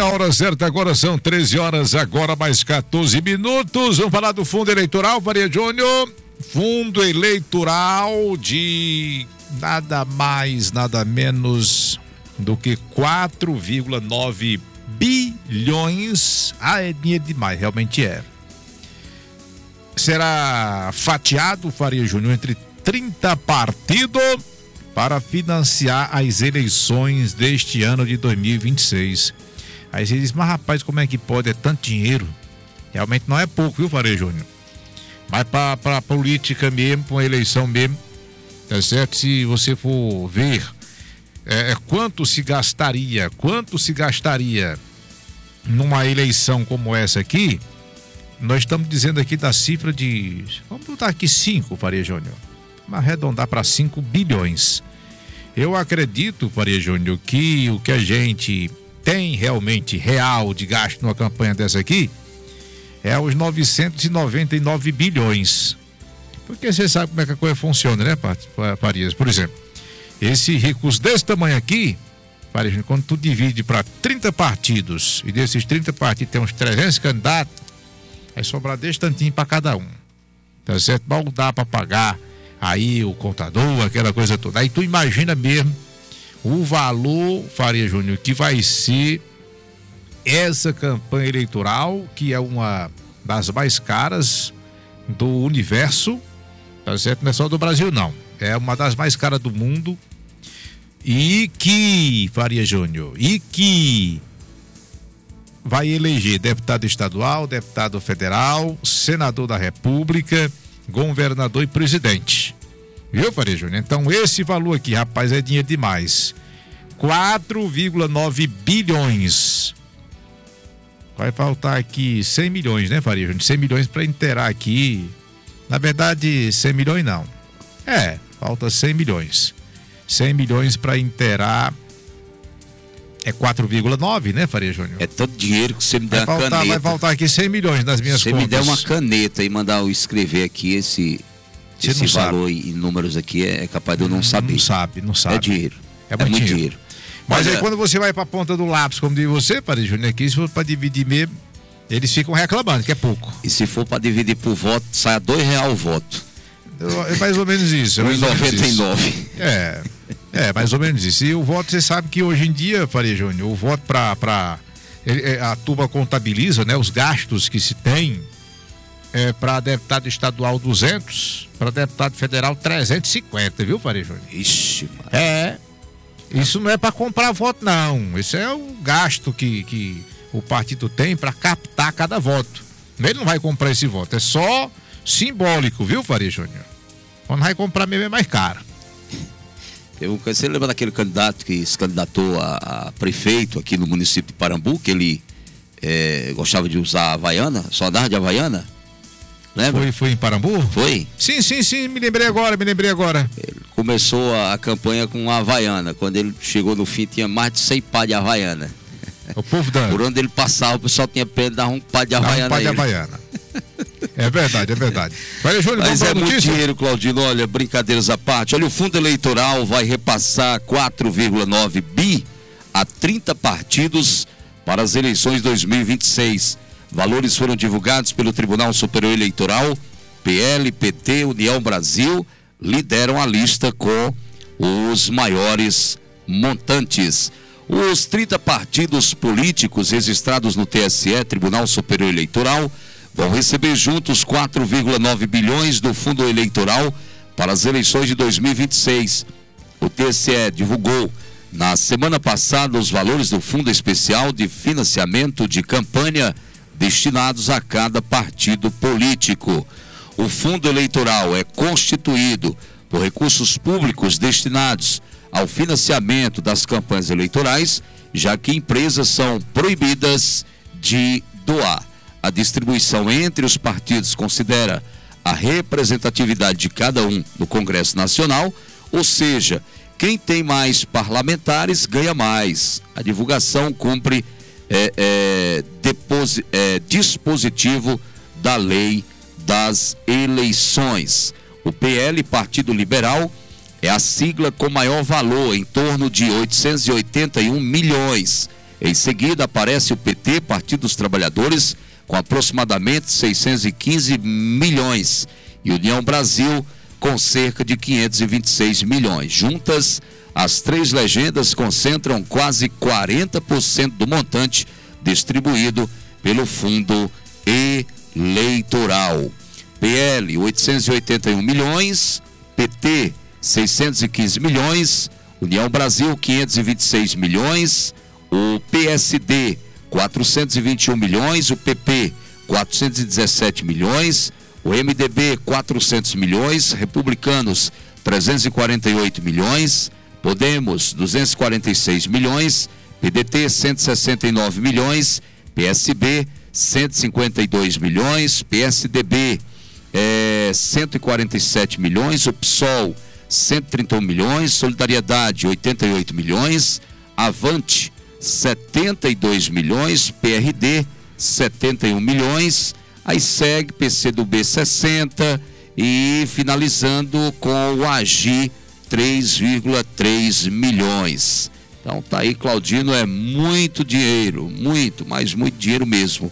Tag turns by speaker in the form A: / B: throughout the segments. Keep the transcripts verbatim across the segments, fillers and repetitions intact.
A: a hora certa agora são treze horas, agora mais quatorze minutos. Vamos falar do fundo eleitoral, Faria Júnior. Fundo eleitoral de nada mais, nada menos do que quatro vírgula nove bilhões. Ah, é dinheiro demais, realmente é. Será fatiado, Faria Júnior, entre trinta partidos para financiar as eleições deste ano de dois mil e vinte e seis. Aí você diz, mas rapaz, como é que pode? É tanto dinheiro. Realmente não é pouco, viu, Faria Júnior? Mas para a política mesmo, para a eleição mesmo, tá certo? Se você for ver é, quanto se gastaria, quanto se gastaria numa eleição como essa aqui, nós estamos dizendo aqui da cifra de, vamos botar aqui cinco, Faria Júnior. Vamos arredondar para cinco bilhões. Eu acredito, Faria Júnior, que o que a gente tem realmente real de gasto numa campanha dessa aqui é os novecentos e noventa e nove bilhões. Porque você sabe como é que a coisa funciona, né, Farias? Por exemplo, esse recurso desse tamanho aqui, Faria Júnior, quando tu divide para trinta partidos, e desses trinta partidos tem uns trezentos candidatos, vai sobrar desse tantinho para cada um. Tá certo? Mal dá para pagar aí o contador, aquela coisa toda. Aí tu imagina mesmo o valor, Faria Júnior, que vai ser essa campanha eleitoral, que é uma das mais caras do universo, tá certo? Não é só do Brasil, não. É uma das mais caras do mundo. E que, Faria Júnior, e que vai eleger deputado estadual, deputado federal, senador da República, governador e presidente. Viu, Faria Júnior? Então esse valor aqui, rapaz, é dinheiro demais. quatro vírgula nove bilhões. Vai faltar aqui cem milhões, né, Faria Júnior? cem milhões para inteirar aqui. Na verdade, cem milhões não. É, falta cem milhões. cem milhões para inteirar. É quatro vírgula nove, né, Faria Júnior?
B: É tanto dinheiro que você me der
A: vai
B: uma
A: faltar,
B: caneta.
A: Vai faltar aqui cem milhões nas minhas
B: você
A: contas.
B: Você me der uma caneta e mandar eu escrever aqui esse, esse valor
A: sabe.
B: e números aqui, é capaz de eu não saber.
A: Não sabe, não sabe.
B: É dinheiro.
A: É muito, é muito dinheiro. dinheiro. Mas
B: Olha,
A: aí quando você vai para a ponta do lápis, como diz você, Faria Júnior, aqui, se for para dividir mesmo, eles ficam reclamando que é pouco.
B: E se for para dividir por voto, sai a dois reais o voto.
A: É mais ou menos isso. É
B: um e noventa e nove.
A: É, é mais ou menos isso. E o voto, você sabe que hoje em dia, Faria Júnior, o voto para para a turma contabiliza, né, os gastos que se tem é, para deputado estadual duzentos, para deputado federal trezentos e cinquenta, viu, Faria Júnior?
B: Ixi, mano.
A: É. Isso não é para comprar voto, não. Isso é o gasto que, que o partido tem para captar cada voto. Ele não vai comprar esse voto, é só simbólico, viu, Faria Júnior? Quando vai comprar mesmo é mais caro.
B: Eu, você lembra daquele candidato que se candidatou a, a prefeito aqui no município de Parambu, que ele é, gostava de usar a Havaiana, só andava de Havaiana? Lembra?
A: Foi, foi em Parambu?
B: Foi?
A: Sim, sim, sim, me lembrei agora, me lembrei agora.
B: Ele começou a, a campanha com a Havaiana. Quando ele chegou no fim, tinha mais de cem pá de Havaiana.
A: O povo dando.
B: Por onde ele passava, o pessoal tinha pena de dar um pá de Havaiana.
A: Dá um pá de Havaiana. É verdade, é verdade. Faria Júnior,
B: mas é muito
A: notícia?
B: dinheiro, Claudino. Olha, brincadeiras à parte. Olha, o fundo eleitoral vai repassar quatro vírgula nove bi a trinta partidos para as eleições dois mil e vinte e seis. Valores foram divulgados pelo Tribunal Superior Eleitoral. P L, P T, União Brasil lideram a lista com os maiores montantes. Os trinta partidos políticos registrados no T S E, Tribunal Superior Eleitoral, vão receber juntos quatro vírgula nove bilhões do fundo eleitoral para as eleições de dois mil e vinte e seis. O T S E divulgou na semana passada os valores do Fundo Especial de Financiamento de Campanha destinados a cada partido político. O fundo eleitoral é constituído por recursos públicos destinados ao financiamento das campanhas eleitorais, já que empresas são proibidas de doar. A distribuição entre os partidos considera a representatividade de cada um no Congresso Nacional, ou seja, quem tem mais parlamentares ganha mais. A divulgação cumpre é, é, deposi, é, dispositivo da lei das eleições. O P L, Partido Liberal, é a sigla com maior valor, em torno de oitocentos e oitenta e um milhões. Em seguida aparece o P T, Partido dos Trabalhadores, com aproximadamente seiscentos e quinze milhões, e União Brasil com cerca de quinhentos e vinte e seis milhões. Juntas, as três legendas concentram quase quarenta por cento do montante distribuído pelo fundo eleitoral. P L, oitocentos e oitenta e um milhões, P T, seiscentos e quinze milhões, União Brasil, quinhentos e vinte e seis milhões, o P S D, quatrocentos e vinte e um milhões, o P P, quatrocentos e dezessete milhões, o M D B, quatrocentos milhões, Republicanos, trezentos e quarenta e oito milhões, Podemos, duzentos e quarenta e seis milhões, P D T, cento e sessenta e nove milhões, P S B, cento e cinquenta e dois milhões, P S D B, é, cento e quarenta e sete milhões, o P SOL, cento e trinta e um milhões, Solidariedade, oitenta e oito milhões, Avante, setenta e dois milhões, P R D, setenta e um milhões, aí segue P C do B, sessenta, e finalizando com o AGI, três vírgula três milhões. Então tá aí, Claudino, é muito dinheiro, muito, mas muito dinheiro mesmo.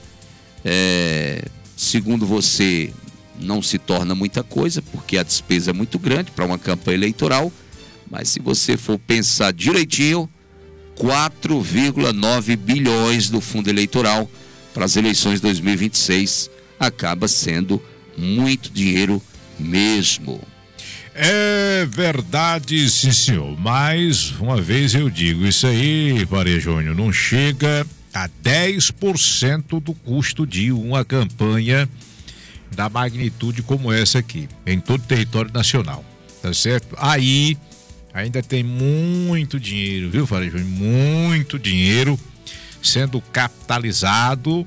B: É, segundo você, não se torna muita coisa, porque a despesa é muito grande para uma campanha eleitoral, mas se você for pensar direitinho, quatro vírgula nove bilhões do fundo eleitoral para as eleições de dois mil e vinte e seis acaba sendo muito dinheiro mesmo.
A: É verdade, sim, senhor. Mais uma vez eu digo, isso aí, Faria Júnior, não chega a dez por cento do custo de uma campanha da magnitude como essa aqui, em todo o território nacional, tá certo? Aí ainda tem muito dinheiro, viu, Faria Júnior? Muito dinheiro sendo capitalizado,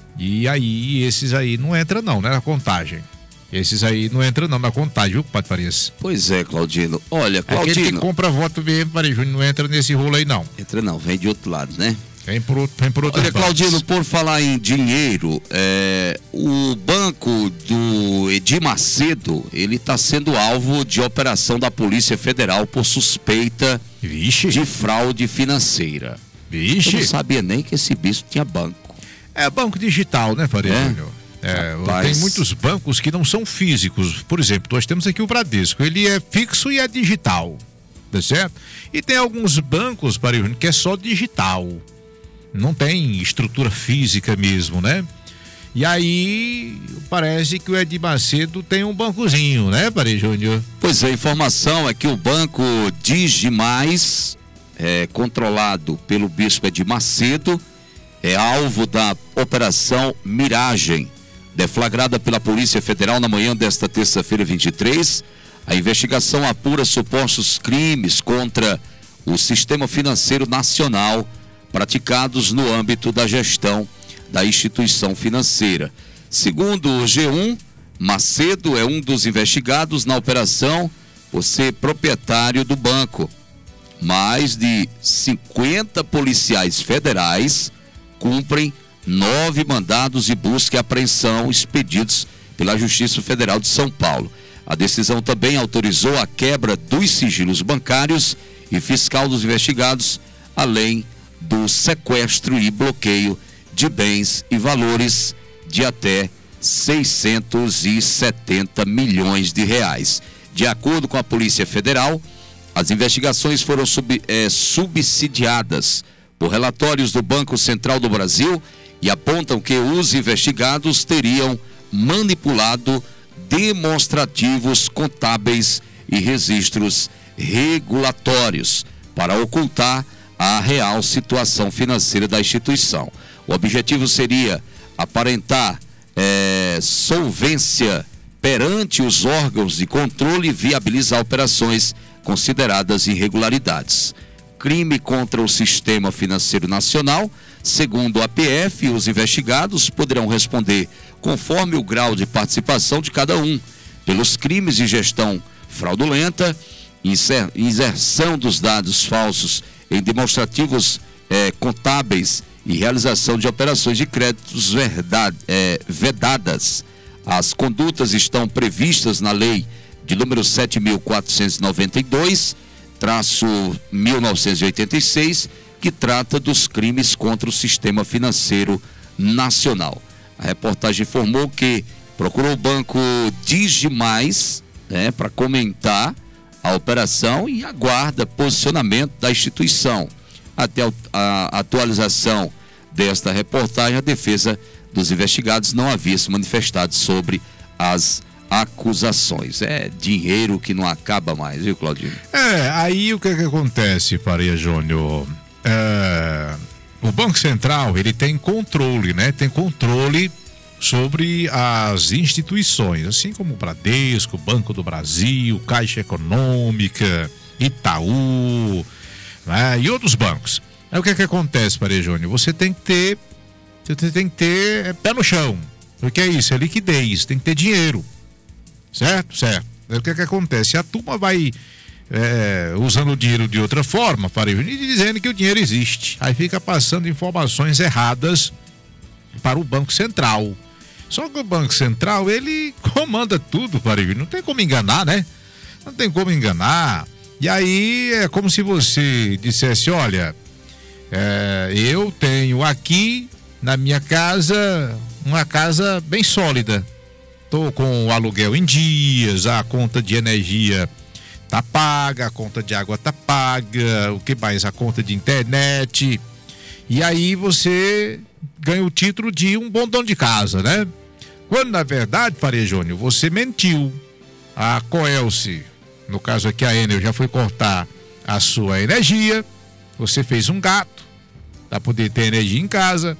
A: e aí esses aí não entram não, né, na contagem. Esses aí não entram não na contagem, viu, Padre Farias?
B: Pois é, Claudino. Olha, Claudino...
A: Aquele que compra voto mesmo, Faria Júnior, não entra nesse rolo aí não.
B: Entra não, vem de outro lado, né?
A: Vem por outro, vem por outro
B: Olha, Claudino, por falar em dinheiro, é, o banco do Edir Macedo, ele está sendo alvo de operação da Polícia Federal por suspeita
A: Vixe.
B: de fraude financeira.
A: Vixe.
B: Eu não sabia nem que esse bicho tinha banco.
A: É banco digital, né, Faria
B: É?
A: Júnior? É,
B: Rapaz.
A: tem muitos bancos que não são físicos. Por exemplo, nós temos aqui o Bradesco, ele é fixo e é digital, tá certo? E tem alguns bancos, Faria Júnior, que é só digital, não tem estrutura física mesmo, né? E aí parece que o Edir Macedo tem um bancozinho, né, Faria Júnior?
B: Pois é, a informação é que o banco Digimais, é, controlado pelo bispo Edir Macedo, é alvo da operação Miragem, deflagrada pela Polícia Federal na manhã desta terça-feira, vinte e três. A investigação apura supostos crimes contra o sistema financeiro nacional praticados no âmbito da gestão da instituição financeira. Segundo o G um, Macedo é um dos investigados na operação por ser proprietário do banco. Mais de cinquenta policiais federais cumprem nove mandados de busca e apreensão expedidos pela Justiça Federal de São Paulo. A decisão também autorizou a quebra dos sigilos bancários e fiscal dos investigados, além do sequestro e bloqueio de bens e valores de até seiscentos e setenta milhões de reais. De acordo com a Polícia Federal, as investigações foram sub, eh, subsidiadas por relatórios do Banco Central do Brasil e apontam que os investigados teriam manipulado demonstrativos contábeis e registros regulatórios para ocultar a real situação financeira da instituição. O objetivo seria aparentar é, solvência perante os órgãos de controle e viabilizar operações consideradas irregularidades. Crime contra o sistema financeiro nacional. Segundo a P F, os investigados poderão responder conforme o grau de participação de cada um pelos crimes de gestão fraudulenta, inserção dos dados falsos em demonstrativos eh, contábeis e realização de operações de créditos verdade, eh, vedadas. As condutas estão previstas na lei de número sete mil quatrocentos e noventa e dois, traço mil novecentos e oitenta e seis, que trata dos crimes contra o sistema financeiro nacional. A reportagem informou que procurou o banco Digimais, né, para comentar a operação e aguarda posicionamento da instituição. Até a atualização desta reportagem, a defesa dos investigados não havia se manifestado sobre as acusações. É dinheiro que não acaba mais, viu, Claudinho?
A: É, aí o que que acontece, Faria Júnior? É, o Banco Central, ele tem controle, né? Tem controle sobre as instituições, assim como o Bradesco, Banco do Brasil, Caixa Econômica, Itaú, né? E outros bancos. Aí o que que acontece, Faria Júnior? Você tem que ter, você tem que ter pé no chão. O que é isso? É liquidez, tem que ter dinheiro. Certo? Certo. Aí o que que acontece? A turma vai é, usando o dinheiro de outra forma, Faria Júnior, e dizendo que o dinheiro existe. Aí fica passando informações erradas para o Banco Central. Só que o Banco Central, ele comanda tudo, Faria Júnior. Não tem como enganar, né? Não tem como enganar. E aí é como se você dissesse, olha, é, eu tenho aqui na minha casa uma casa bem sólida. Tô com o aluguel em dias, a conta de energia tá paga, a conta de água tá paga, o que mais? A conta de internet. E aí você ganha o título de um bom dono de casa, né? Quando na verdade, Faria Júnior, você mentiu. A Coelce, no caso aqui a Enel, já foi cortar a sua energia, você fez um gato para poder ter energia em casa.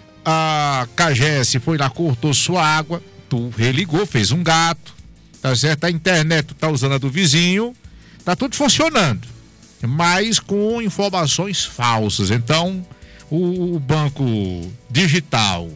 A: A Cagés foi lá, cortou sua água, tu religou, fez um gato, tá certo? A internet, tu tá usando a do vizinho, tá tudo funcionando, mas com informações falsas. Então, o, o banco digital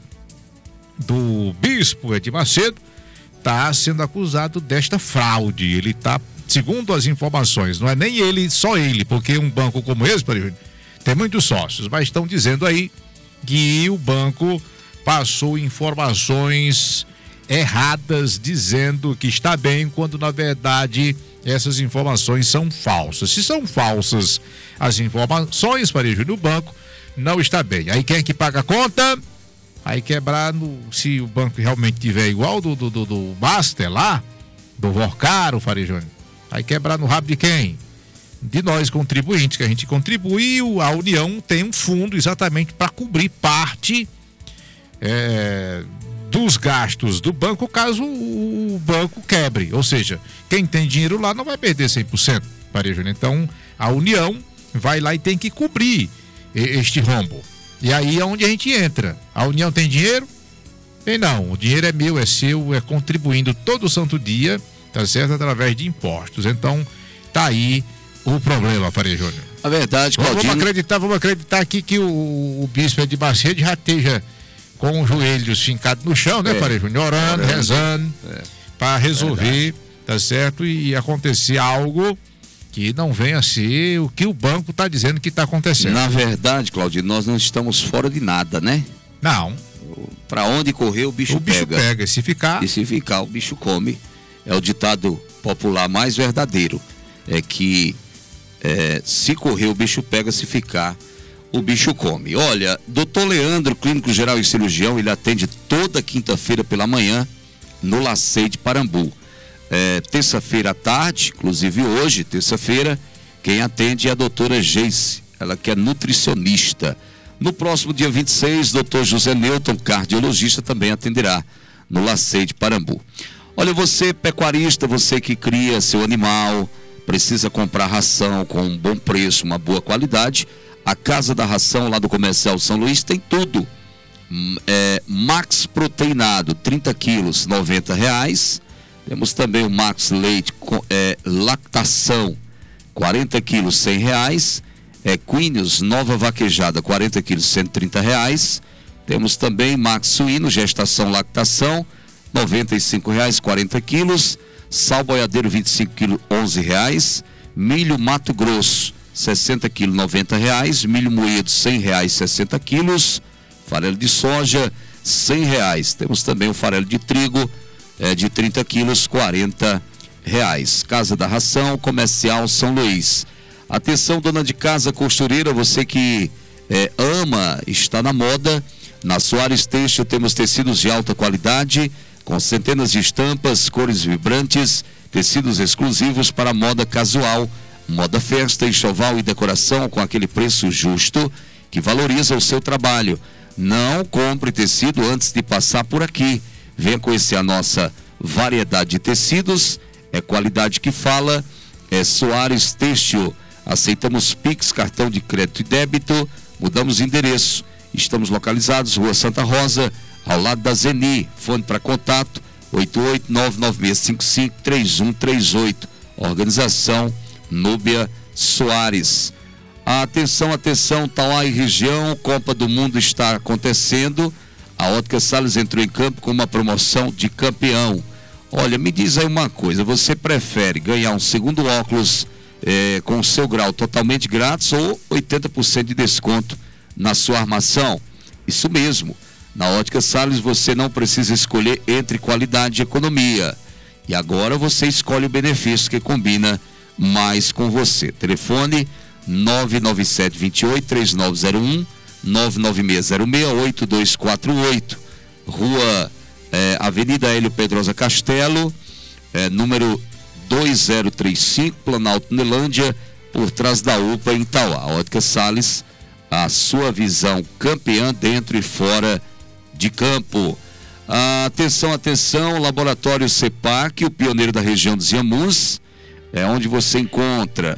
A: do Bispo Edir Macedo tá sendo acusado desta fraude. Ele tá, segundo as informações, não é nem ele, só ele, porque um banco como esse, tem muitos sócios, mas estão dizendo aí que o banco passou informações erradas dizendo que está bem, quando na verdade essas informações são falsas. Se são falsas as informações, Faria Júnior, o banco não está bem. Aí quem é que paga a conta? Aí quebrar, no, se o banco realmente tiver igual do, do, do, do Master lá, do Vorcaro, Faria Júnior, aí quebrar no rabo de quem? De nós contribuintes, que a gente contribuiu. A União tem um fundo exatamente para cobrir parte é, dos gastos do banco caso o banco quebre. Ou seja, quem tem dinheiro lá não vai perder cem por cento, Faria Júnior. Então a União vai lá e tem que cobrir este rombo. E aí é onde a gente entra. A União tem dinheiro? Tem não. O dinheiro é meu, é seu, é contribuindo todo santo dia, tá certo? Através de impostos. Então tá aí o problema, Faria Júnior.
B: A verdade, Claudinho...
A: Vamos acreditar, vamos acreditar aqui que o, o Bispo Edir Macedo já esteja com os joelhos fincados no chão, né, é, Faria Júnior? Orando, orando, rezando, é, para resolver, tá certo? E acontecer algo que não venha a ser o que o banco está dizendo que está acontecendo.
B: Na verdade, Claudinho, nós não estamos fora de nada, né?
A: Não.
B: Para onde correr, o bicho,
A: o bicho
B: pega.
A: pega. E se ficar...
B: E se ficar, o bicho come. É o ditado popular mais verdadeiro. É que é, se correr, o bicho pega, se ficar, o bicho come. Olha, doutor Leandro, clínico geral e cirurgião, ele atende toda quinta-feira pela manhã no Lacei de Parambu. É, terça-feira à tarde, inclusive hoje, terça-feira, quem atende é a doutora Geice, ela que é nutricionista. No próximo dia vinte e seis, doutor José Newton, cardiologista, também atenderá no Lacei de Parambu. Olha, você pecuarista, você que cria seu animal, precisa comprar ração com um bom preço, uma boa qualidade, a Casa da Ração lá do Comercial São Luís tem tudo. É, Max Proteinado, trinta quilos, noventa reais. Temos também o Max Leite é, Lactação, quarenta quilos, cem reais. Equíneos Nova Vaquejada, quarenta quilos, cento e trinta reais. Temos também Max Suíno Gestação Lactação, noventa e cinco reais, quarenta quilos. Sal Boiadeiro, vinte e cinco quilos, onze reais. Milho Mato Grosso, sessenta quilos, noventa reais. Milho moído, cem reais, sessenta quilos. Farelo de soja, cem reais. Temos também o farelo de trigo, é, de trinta quilos, quarenta reais. Casa da Ração, Comercial São Luís. Atenção, dona de casa, costureira, você que é, ama, está na moda. Na Soares Têxtil temos tecidos de alta qualidade, com centenas de estampas, cores vibrantes, tecidos exclusivos para moda casual, moda festa, enxoval e decoração com aquele preço justo que valoriza o seu trabalho. Não compre tecido antes de passar por aqui. Venha conhecer a nossa variedade de tecidos, é qualidade que fala, é Soares Têxtil. Aceitamos Pix, cartão de crédito e débito, mudamos de endereço. Estamos localizados, Rua Santa Rosa, ao lado da Zeni. Fone para contato, oito oito nove nove seis cinco cinco três um três oito. Organização Núbia Soares. Atenção, atenção, Tauá e região, Copa do Mundo está acontecendo. A Ótica Salles entrou em campo com uma promoção de campeão. Olha, me diz aí uma coisa, você prefere ganhar um segundo óculos eh, com o seu grau totalmente grátis ou oitenta por cento de desconto na sua armação? Isso mesmo, na Ótica Salles você não precisa escolher entre qualidade e economia. E agora você escolhe o benefício que combina mais com você. Telefone nove nove sete dois oito três nove zero um, nove nove seis zero seis oito dois quatro oito. Rua eh, Avenida Hélio Pedrosa Castelo, eh, número dois zero três cinco, Planalto Nelândia, por trás da U P A em Tauá. Ótica Salles, a sua visão campeã dentro e fora de campo. Ah, atenção, atenção, Laboratório CEPAC, o pioneiro da região dos Iamus, é onde você encontra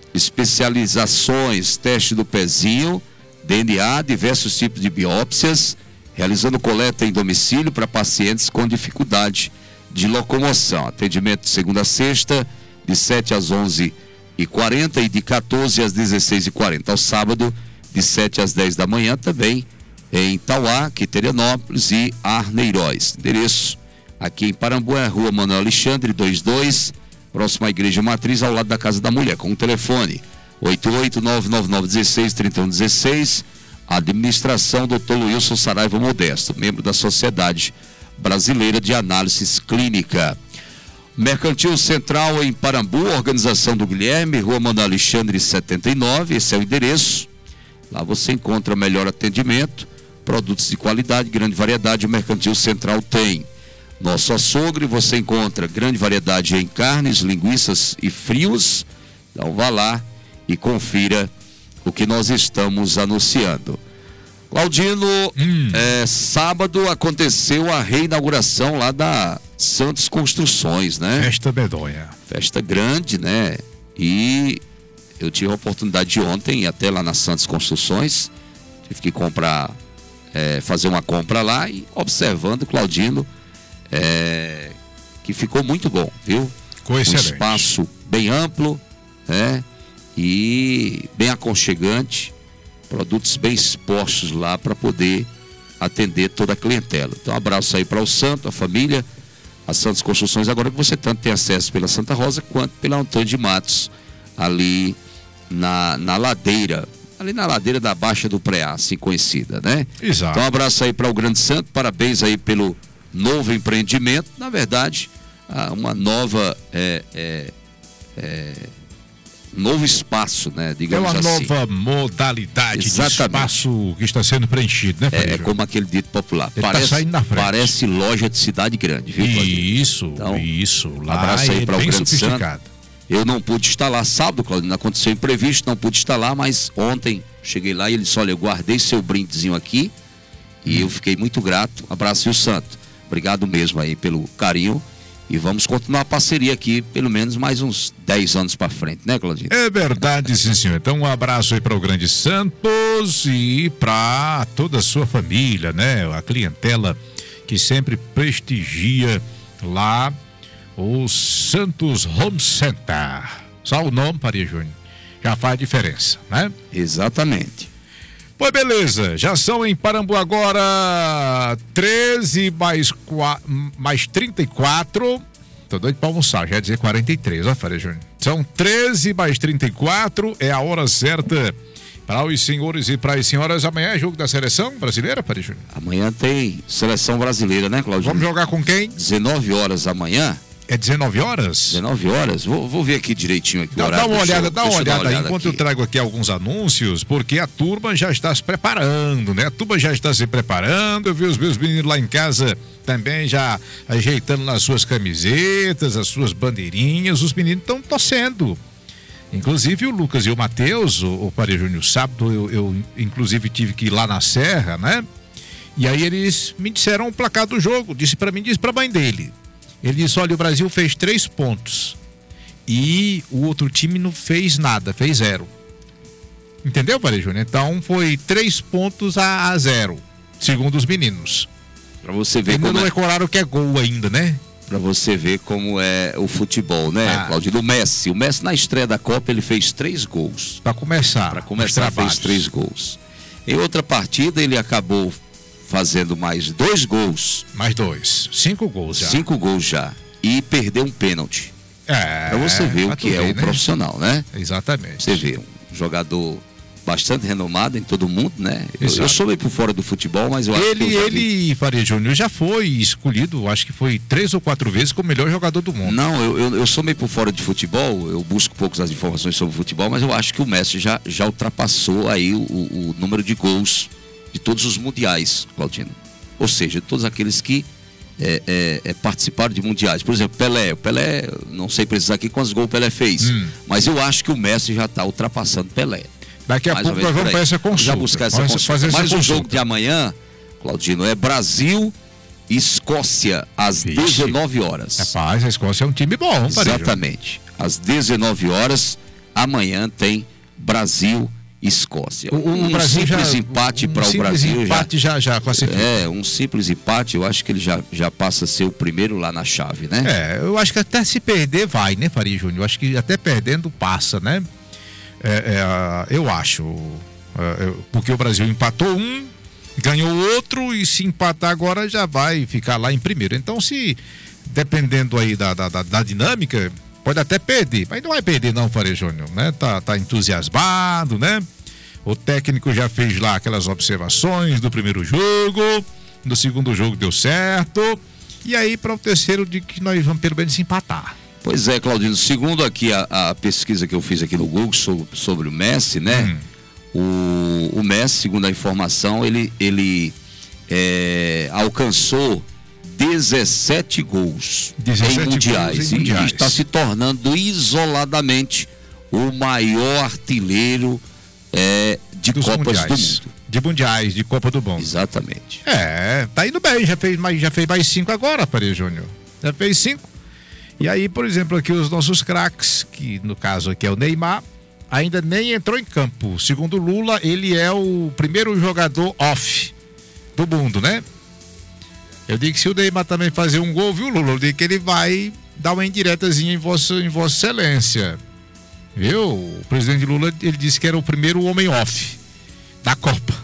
B: especializações, teste do pezinho, D N A, diversos tipos de biópsias, realizando coleta em domicílio para pacientes com dificuldade de locomoção. Atendimento de segunda a sexta, de sete às onze e quarenta e de quatorze às dezesseis e quarenta. Ao sábado, de sete às dez da manhã, também em Tauá, Quiterianópolis e Arneiroz. Endereço aqui em Parambu é Rua Manuel Alexandre, vinte e dois, próximo à Igreja Matriz, ao lado da Casa da Mulher, com o telefone oito oito nove nove nove um seis três um um seis. Administração doutor Wilson Saraiva Modesto, membro da Sociedade Brasileira de Análises Clínica. Mercantil Central em Parambu, organização do Guilherme, Rua Manuel Alexandre setenta e nove, esse é o endereço. Lá você encontra melhor atendimento, produtos de qualidade, grande variedade, o Mercantil Central tem. Nosso açougue, você encontra grande variedade em carnes, linguiças e frios. Então vá lá e confira o que nós estamos anunciando. Claudino, hum. é, sábado aconteceu a reinauguração lá da Santos Construções, né?
A: Festa medonha.
B: Festa grande, né? E eu tive a oportunidade de ontem ir até lá na Santos Construções, tive que comprar, é, fazer uma compra lá e observando, Claudino, é, que ficou muito bom, viu?
A: Ficou excelente.
B: Um espaço bem amplo, né? E bem aconchegante, produtos bem expostos lá para poder atender toda a clientela. Então, um abraço aí para o Santo, a família, a Santos Construções, agora que você tanto tem acesso pela Santa Rosa quanto pela Antônio de Matos, ali na, na ladeira, ali na ladeira da Baixa do Preá, assim conhecida, né?
A: Exato.
B: Então, um abraço aí para o Grande Santo, parabéns aí pelo novo empreendimento, na verdade, uma nova é, é, é, novo espaço, né? Digamos assim.
A: É uma assim. nova modalidade. Exatamente. De espaço que está sendo preenchido, né,
B: É, é como aquele dito popular.
A: Ele
B: parece,
A: tá saindo na frente.
B: Parece loja de cidade grande, viu?
A: Isso,
B: então,
A: isso. Lá
B: abraço aí
A: é
B: para o
A: bem
B: Grande
A: sofisticado.
B: Santo. Eu não pude estar lá sábado, Claudino, aconteceu imprevisto, não pude estar lá, mas ontem cheguei lá e ele disse, olha, eu guardei seu brindezinho aqui e hum. eu fiquei muito grato. Abraço, o Santo. Obrigado mesmo aí pelo carinho. E vamos continuar a parceria aqui, pelo menos mais uns dez anos para frente, né, Claudinho?
A: É verdade, sim, senhor. Então, um abraço aí para o Grande Santos e para toda a sua família, né? A clientela que sempre prestigia lá o Santos Home Center. Só o nome, Faria Júnior, já faz diferença, né?
B: Exatamente.
A: Pois beleza, já são em Parambu agora treze mais, mais trinta e quatro. Tô doido pra almoçar, já ia dizer quarenta e três, ó, Faria Júnior. São treze mais trinta e quatro, é a hora certa para os senhores e para as senhoras. Amanhã é jogo da seleção brasileira, Faria Júnior?
B: Amanhã tem seleção brasileira, né, Claudinho?
A: Vamos jogar com quem?
B: dezenove horas amanhã.
A: É dezenove horas?
B: dezenove horas? Vou, vou ver aqui direitinho aqui o
A: Dá,
B: horário
A: dá uma
B: do
A: olhada,
B: show.
A: dá uma
B: Deixa eu dar
A: olhada aí, enquanto
B: aqui.
A: eu trago aqui alguns anúncios, porque a turma já está se preparando, né? A turma já está se preparando, eu vi os meus meninos lá em casa também já ajeitando nas suas camisetas, as suas bandeirinhas, os meninos estão torcendo. Inclusive o Lucas e o Matheus, o, o Faria Júnior, sábado eu, eu inclusive tive que ir lá na Serra, né? E aí eles me disseram o placar do jogo, disse para mim, disse para a mãe dele. Ele disse, olha, o Brasil fez três pontos e o outro time não fez nada, fez zero. Entendeu, Faria Júnior? Então foi três pontos a, a zero, segundo os meninos.
B: Pra você ver
A: Ainda
B: como
A: não
B: é,
A: decoraram o que é gol ainda, né?
B: pra você ver como é o futebol, né,
A: Ah.
B: Claudinho? O Messi, o Messi na estreia da Copa ele fez três gols.
A: Para começar.
B: Para
A: os
B: começar fez
A: trabalhos.
B: três gols. Em outra partida ele acabou fazendo mais dois gols,
A: Mais dois. Cinco gols já.
B: cinco gols já, e perdeu um pênalti.
A: É.
B: Pra você ver
A: pra
B: o que
A: tu
B: é
A: ver,
B: o
A: né?
B: profissional, né?
A: Exatamente.
B: Você vê, um jogador bastante renomado em todo mundo, né? Eu,
A: Exato.
B: eu sou meio por fora do futebol, mas eu acho
A: Ele,
B: que eu já vi-
A: ele, Faria Júnior, já foi escolhido, acho que foi três ou quatro vezes como o melhor jogador do mundo.
B: Não, eu, eu, eu sou meio por fora de futebol, eu busco poucas as informações sobre futebol, mas eu acho que o Messi já, já ultrapassou aí o, o número de gols de todos os mundiais, Claudino. Ou seja, de todos aqueles que é, é, é, participaram de mundiais. Por exemplo, Pelé. O Pelé, não sei precisar aqui quantos gols o Pelé fez,
A: Hum.
B: mas eu acho que o Messi já está ultrapassando Pelé.
A: Daqui a
B: Mais ou
A: pouco nós
B: menos
A: vamos
B: por
A: para
B: aí.
A: essa consulta.
B: Já buscar essa
A: Vamos
B: consulta.
A: fazer essa
B: Mas o
A: consulta.
B: jogo de amanhã, Claudino, é Brasil e Escócia às
A: Vixe.
B: dezenove horas.
A: Rapaz, a Escócia é um time bom, Faria Júnior.
B: Exatamente. Às dezenove horas, amanhã tem Brasil e Escócia.
A: O, o
B: um
A: Brasil
B: simples
A: já,
B: empate
A: um
B: para o
A: simples
B: Brasil
A: empate já, já classifica.
B: já. É, um simples empate, eu acho que ele já, já passa a ser o primeiro lá na chave, né?
A: É, eu acho que até se perder vai, né, Faria Júnior? Eu acho que até perdendo passa, né? É, é, eu acho. É, eu- porque o Brasil empatou um, ganhou outro e se empatar agora já vai ficar lá em primeiro. Então, se dependendo aí da, da, da, da dinâmica, pode até perder, mas não vai perder não, Faria Júnior, né? Tá, tá entusiasmado, né? O técnico já fez lá aquelas observações do primeiro jogo, no segundo jogo deu certo, e aí para o terceiro de que nós vamos pelo menos empatar.
B: Pois é, Claudino, segundo aqui a, a pesquisa que eu fiz aqui no Google sobre, sobre o Messi, né?
A: Hum.
B: O, o Messi, segundo a informação, ele, ele é, alcançou dezessete gols
A: dezessete
B: em mundiais,
A: gols em
B: e
A: mundiais.
B: está se tornando isoladamente o maior artilheiro é, de
A: Dos
B: Copas
A: mundiais.
B: do Mundo.
A: De mundiais, de Copa do Mundo.
B: Exatamente.
A: É, tá indo bem, já fez mais, já fez mais cinco agora, Faria Júnior. Já fez cinco. E aí, por exemplo, aqui os nossos craques, que no caso aqui é o Neymar, ainda nem entrou em campo. Segundo Lula, ele é o primeiro jogador off do mundo, né? Eu digo que se o Neymar também fazer um gol, viu, Lula? Eu digo que ele vai dar uma indiretazinha em vossa, em vossa excelência. Viu? O presidente Lula, ele disse que era o primeiro homem off da Copa.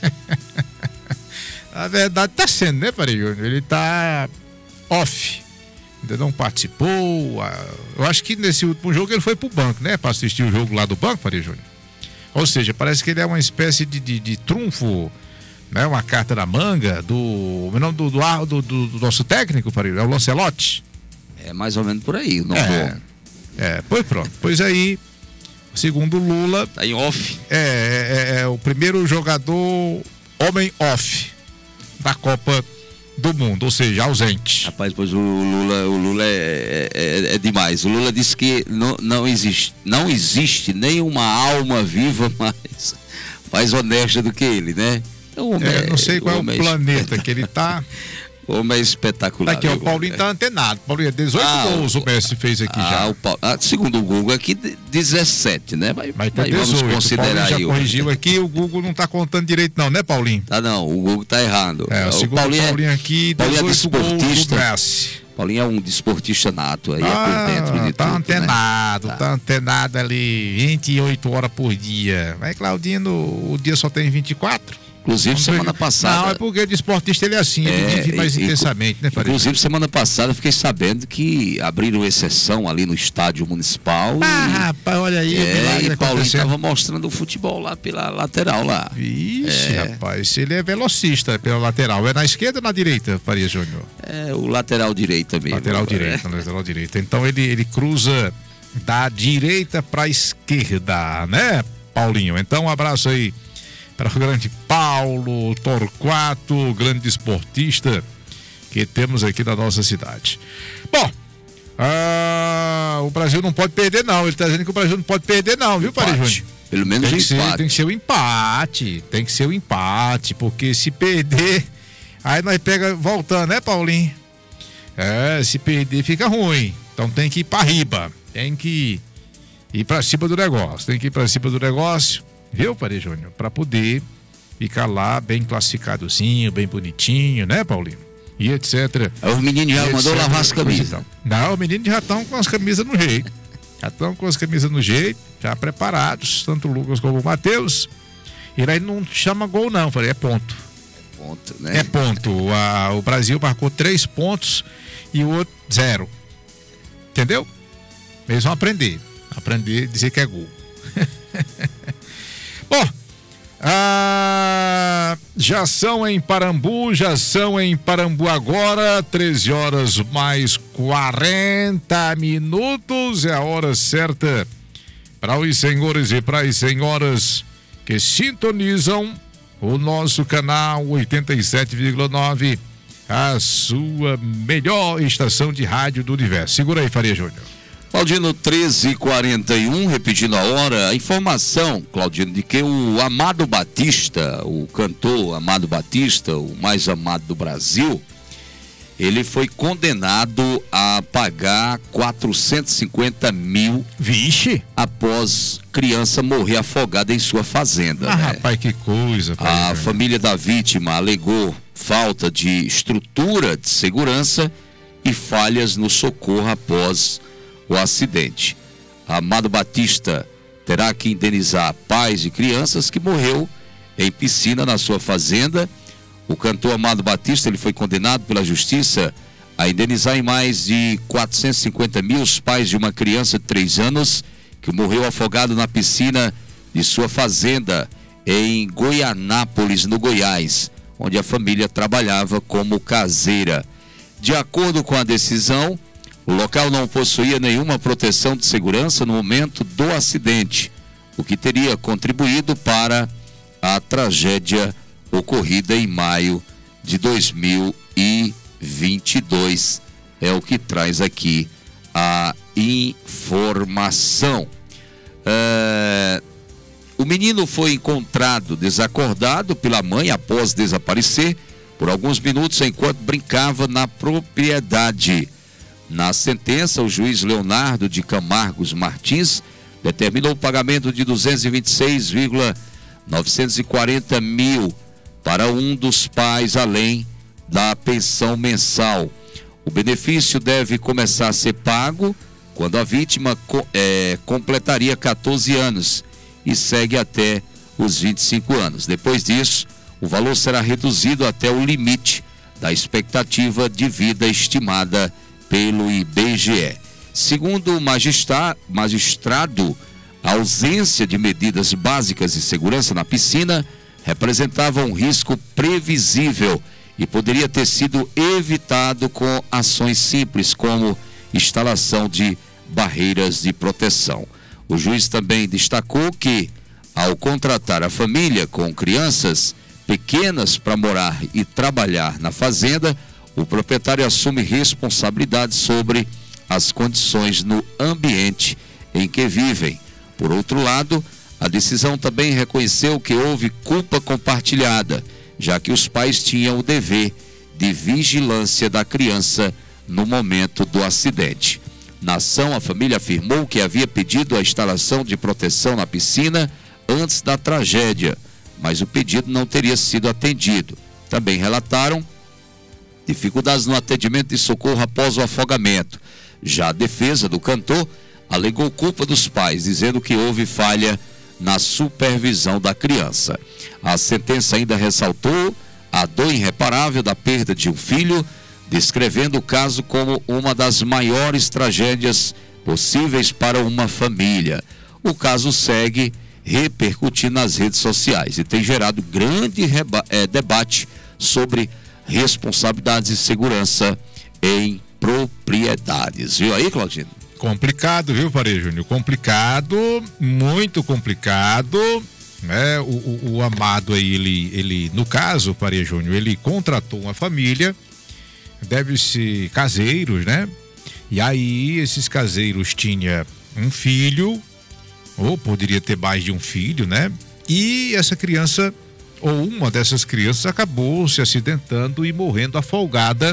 A: Na verdade, tá sendo, né, Faria Júnior? Ele tá off. Ainda não participou. Eu acho que nesse último jogo ele foi pro banco, né? Para assistir o jogo lá do banco, Faria Júnior. Ou seja, parece que ele é uma espécie de, de, de trunfo, né? Uma carta na manga do. O nome do, do, do, do, do nosso técnico, Faria Júnior, é o Lancelotti.
B: É mais ou menos por aí. Não
A: É,
B: vou...
A: é, pois pronto. Pois aí, segundo Lula,
B: Tá em off.
A: é, é, é o primeiro jogador homem off da Copa do Mundo, ou seja, ausente.
B: Rapaz, pois o Lula, o Lula é, é, é demais. O Lula disse que não, não, existe, não existe nenhuma alma viva mais, mais honesta do que ele, né? Então, o homem
A: É, não sei qual é o
B: homem
A: planeta que ele tá.
B: O homem é espetacular.
A: Daqui, ó, o
B: viu?
A: Paulinho tá antenado. Paulinho, dezoito
B: Ah,
A: gols o Messi fez aqui
B: Ah,
A: já.
B: o Paulo, ah, segundo o Google aqui, dezessete, né? Mas,
A: Mas tá
B: mas vamos
A: dezoito. O
B: considerar
A: Paulinho já
B: aí. o-
A: corrigiu aqui, o Google não tá contando direito não, né, Paulinho?
B: Tá não, o Google tá errado.
A: É, o segundo Paulinho, Paulinho aqui,
B: Paulinho é
A: dezoito gols do
B: desportista.
A: Messi.
B: Paulinho é um desportista nato, aí
A: Ah,
B: é por dentro de
A: tá
B: tudo,
A: antenado,
B: né?
A: tá. antenado ali vinte e oito horas por dia. Mas Claudino, o dia só tem vinte e quatro.
B: Inclusive, não semana passada...
A: Não, é porque o desportista ele é assim, ele é, vive mais e, intensamente, né, Faria?
B: Inclusive, semana passada, eu fiquei sabendo que abriram exceção ali no estádio municipal.
A: Ah, e, rapaz, olha aí.
B: É, e Paulinho estava mostrando o futebol lá pela lateral lá.
A: Vixe, é. rapaz, ele é velocista pela lateral. É na esquerda ou na direita, Faria Júnior?
B: É, o lateral direita mesmo.
A: Lateral direita, é. lateral direita. Então, ele, ele cruza da direita para a esquerda, né, Paulinho? Então, um abraço aí para o grande Paulo Torquato, grande esportista que temos aqui na nossa cidade. Bom, ah, o Brasil não pode perder não, ele está dizendo que o Brasil não pode perder não, viu, Faria Júnior?
B: Pelo menos
A: tem
B: o
A: que
B: empate.
A: Ser, tem que ser o empate, tem que ser o empate, porque se perder, aí nós pega voltando, né, Paulinho? É, se perder fica ruim, então tem que ir para riba, tem que ir para cima do negócio, tem que ir para cima do negócio. Viu, Faria Júnior? Para poder ficar lá bem classificadozinho, bem bonitinho, né, Paulinho? E etcétera.
B: Os meninos já mandou lavar as camisas.
A: Não, os meninos já estão com as camisas no jeito. Já estão com as camisas no jeito, já preparados, tanto o Lucas como o Matheus. E aí não chama gol, não, falei, é ponto.
B: É ponto, né?
A: É ponto. A, o Brasil marcou três pontos e o outro zero. Entendeu? Eles vão aprender. Aprender a dizer que é gol. Bom, ah, já são em Parambu, já são em Parambu agora, treze horas mais quarenta minutos, é a hora certa para os senhores e para as senhoras que sintonizam o nosso canal oitenta e sete vírgula nove, a sua melhor estação de rádio do universo. Segura aí, Faria Júnior.
B: Claudino, treze e quarenta e um, repetindo a hora, a informação, Claudino, de que o Amado Batista, o cantor Amado Batista, o mais amado do Brasil, ele foi condenado a pagar quatrocentos e cinquenta mil.
A: Vixe!
B: Após criança morrer afogada em sua fazenda.
A: Ah,
B: né?
A: rapaz, que coisa.
B: A família da vítima alegou falta de estrutura de segurança e falhas no socorro após o acidente. Amado Batista terá que indenizar pais e crianças que morreu em piscina na sua fazenda. O cantor Amado Batista ele foi condenado pela justiça a indenizar em mais de quatrocentos e cinquenta mil os pais de uma criança de três anos que morreu afogado na piscina de sua fazenda em Goianápolis, no Goiás, onde a família trabalhava como caseira. De acordo com a decisão, o local não possuía nenhuma proteção de segurança no momento do acidente, o que teria contribuído para a tragédia ocorrida em maio de dois mil e vinte e dois. É o que traz aqui a informação. É... O menino foi encontrado desacordado pela mãe após desaparecer por alguns minutos enquanto brincava na propriedade. Na sentença, o juiz Leonardo de Camargos Martins determinou o pagamento de duzentos e vinte e seis mil novecentos e quarenta mil para um dos pais, além da pensão mensal. O benefício deve começar a ser pago quando a vítima é, completaria quatorze anos e segue até os vinte e cinco anos. Depois disso, o valor será reduzido até o limite da expectativa de vida estimada pelo I B G E. Segundo o magistra, magistrado, a ausência de medidas básicas de segurança na piscina representava um risco previsível e poderia ter sido evitado com ações simples, como instalação de barreiras de proteção. O juiz também destacou que, ao contratar a família com crianças pequenas para morar e trabalhar na fazenda, o proprietário assume responsabilidade sobre as condições no ambiente em que vivem. Por outro lado, a decisão também reconheceu que houve culpa compartilhada, já que os pais tinham o dever de vigilância da criança no momento do acidente. Na ação, a família afirmou que havia pedido a instalação de proteção na piscina antes da tragédia, mas o pedido não teria sido atendido. Também relataram dificuldades no atendimento de socorro após o afogamento. Já a defesa do cantor alegou culpa dos pais, dizendo que houve falha na supervisão da criança. A sentença ainda ressaltou a dor irreparável da perda de um filho, descrevendo o caso como uma das maiores tragédias possíveis para uma família. O caso segue repercutindo nas redes sociais e tem gerado grande é, debate sobre responsabilidades e segurança em propriedades. Viu aí, Claudino?
A: Complicado, viu, Faria Júnior? Complicado, muito complicado. É, o, o, o amado aí, ele, ele, no caso, Faria Júnior, ele contratou uma família, deve ser caseiros, né? E aí, esses caseiros tinham um filho, ou poderia ter mais de um filho, né? E essa criança, ou uma dessas crianças, acabou se acidentando e morrendo afogada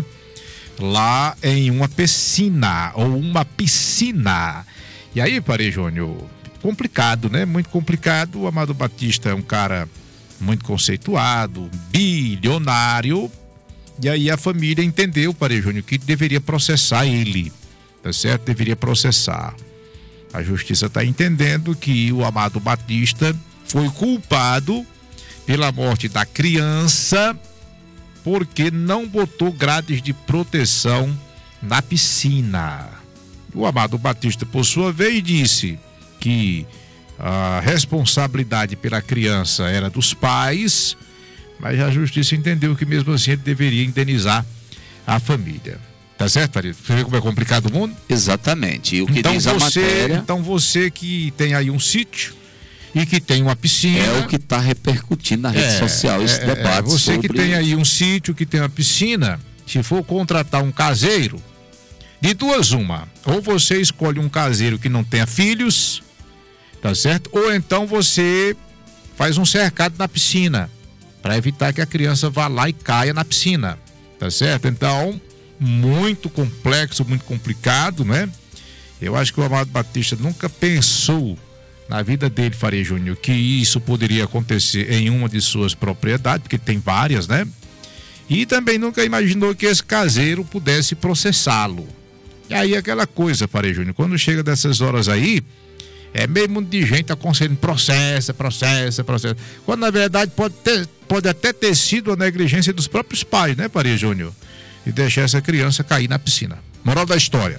A: lá em uma piscina, ou uma piscina. E aí, Faria Júnior, complicado, né? Muito complicado. O Amado Batista é um cara muito conceituado, bilionário, e aí a família entendeu, Faria Júnior, que deveria processar ele, tá certo? Deveria processar. A justiça está entendendo que o Amado Batista foi culpado pela morte da criança porque não botou grades de proteção na piscina. O Amado Batista, por sua vez, disse que a responsabilidade pela criança era dos pais, mas a justiça entendeu que mesmo assim ele deveria indenizar a família. Tá certo, Faria? Você vê como é complicado o mundo?
B: Exatamente. E o que
A: então
B: diz
A: você,
B: a matéria...
A: Então você que tem aí um sítio e que tem uma piscina...
B: É o que está repercutindo na rede
A: é,
B: social, esse
A: é,
B: debate.
A: É, você
B: sobre...
A: que tem aí um sítio, que tem uma piscina, se for contratar um caseiro, de duas uma, ou você escolhe um caseiro que não tenha filhos, tá certo? Ou então você faz um cercado na piscina, para evitar que a criança vá lá e caia na piscina, tá certo? Então, muito complexo, muito complicado, né? Eu acho que o Amado Batista nunca pensou na vida dele, Faria Júnior, que isso poderia acontecer em uma de suas propriedades, porque tem várias, né? E também nunca imaginou que esse caseiro pudesse processá-lo. E aí aquela coisa, Faria Júnior, quando chega dessas horas aí, é meio mundo de gente aconselhando processa, processa, processa. Quando na verdade pode, ter, pode até ter sido a negligência dos próprios pais, né, Faria Júnior? E deixar essa criança cair na piscina. Moral da história: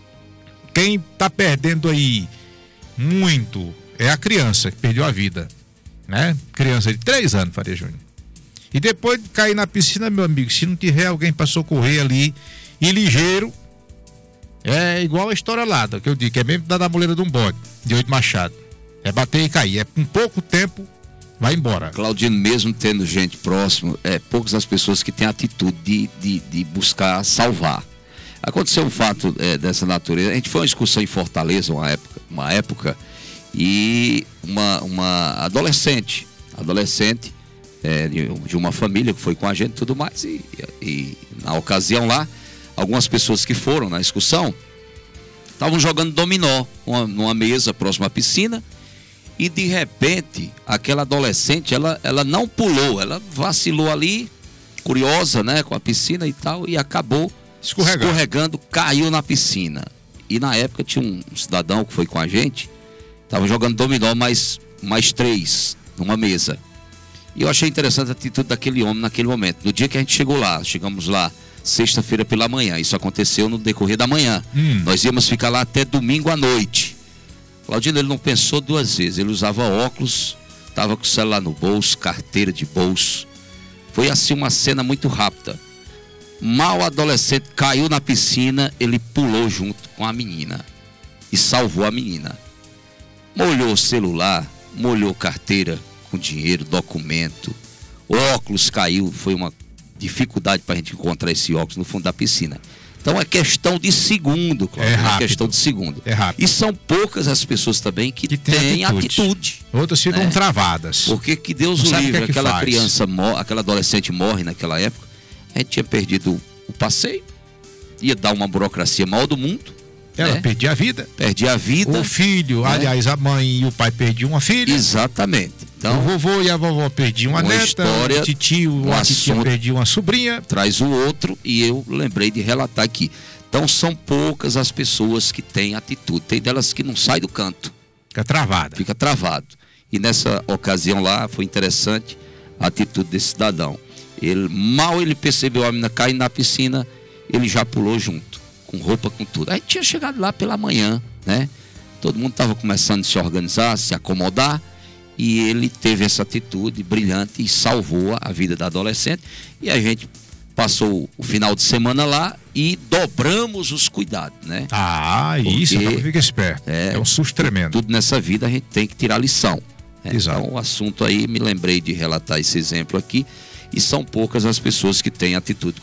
A: quem tá perdendo aí muito é a criança que perdeu a vida, né? Criança de três anos, Faria Júnior. E depois de cair na piscina, meu amigo, se não tiver alguém para socorrer ali e ligeiro, é igual a história lá, que eu digo, que é mesmo da moleira de um bode, de oito machado. É bater e cair, é com pouco tempo, vai embora.
B: Claudino, mesmo tendo gente próxima, é poucas as pessoas que têm a atitude de, de, de buscar salvar. Aconteceu um fato é, dessa natureza. A gente foi a uma excursão em Fortaleza, uma época, uma época e uma, uma adolescente, adolescente é, de uma família que foi com a gente e tudo mais, e, e na ocasião lá, algumas pessoas que foram na excursão estavam jogando dominó uma, numa mesa próxima à piscina, e de repente aquela adolescente, ela, ela não pulou, ela vacilou ali, curiosa, né, com a piscina e tal, e acabou escorregando, escorregando caiu na piscina. E na época tinha um cidadão que foi com a gente, estava jogando dominó mais, mais três numa mesa, e eu achei interessante a atitude daquele homem naquele momento. No dia que a gente chegou lá, chegamos lá sexta-feira pela manhã, isso aconteceu no decorrer da manhã, hum. nós íamos ficar lá até domingo à noite. Claudino, ele não pensou duas vezes, ele usava óculos, estava com o celular no bolso, carteira de bolso. Foi assim uma cena muito rápida. Mal o adolescente caiu na piscina, ele pulou junto com a menina e salvou a menina. Molhou o celular, molhou carteira com dinheiro, documento, óculos caiu, foi uma dificuldade para a gente encontrar esse óculos no fundo da piscina. Então é questão de segundo, Cláudio, é, rápido. é questão de segundo.
A: É rápido.
B: E são poucas as pessoas também que, que têm atitude. atitude.
A: Outras ficam né? travadas.
B: Porque que Deus o livre, que é que aquela faz. criança, aquela adolescente morre naquela época, a gente tinha perdido o passeio, ia dar uma burocracia maior do mundo.
A: Ela
B: né?
A: perdia a vida.
B: Perdia a vida.
A: O filho, né? aliás, a mãe e o pai perdiam uma filha.
B: Exatamente. Então,
A: o vovô e a vovó perdiam uma, uma neta,
B: história,
A: o titio, um a titia perdia uma sobrinha.
B: Traz o outro, e eu lembrei de relatar aqui. Então são poucas as pessoas que têm atitude. Tem delas que não sai do canto.
A: Fica travada.
B: Fica travado. E nessa ocasião lá foi interessante a atitude desse cidadão. Ele, mal ele percebeu a menina cair na piscina, ele já pulou junto, com roupa, com tudo. Aí tinha chegado lá pela manhã, né? Todo mundo estava começando a se organizar, se acomodar, e ele teve essa atitude brilhante e salvou a vida da adolescente. E a gente passou o final de semana lá e dobramos os cuidados, né?
A: Ah, isso, então fica esperto.
B: É,
A: é um susto tremendo.
B: Tudo nessa vida a gente tem que tirar lição. Né?
A: Exato.
B: Então o assunto aí, me lembrei de relatar esse exemplo aqui, e são poucas as pessoas que têm atitude